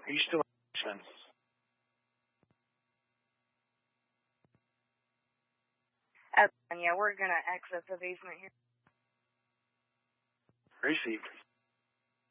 Are you still in? Yeah, we're going to access the basement here. Received.